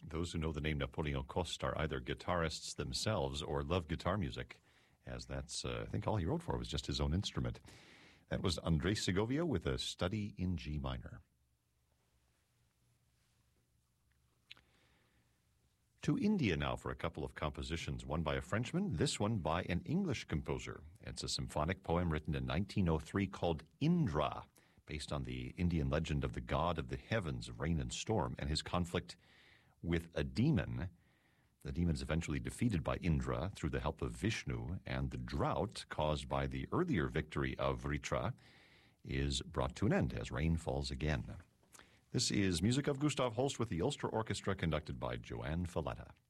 Those who know the name Napoleon Coste are either guitarists themselves or love guitar music, as that's, I think all he wrote for was just his own instrument. That was Andres Segovia with a Study in G minor. To India now for a couple of compositions, one by a Frenchman, this one by an English composer. It's a symphonic poem written in 1903 called Indra, based on the Indian legend of the god of the heavens, of rain and storm, and his conflict with a demon. The demon is eventually defeated by Indra through the help of Vishnu, and the drought caused by the earlier victory of Vritra is brought to an end as rain falls again. This is music of Gustav Holst with the Ulster Orchestra, conducted by Joanne Falletta.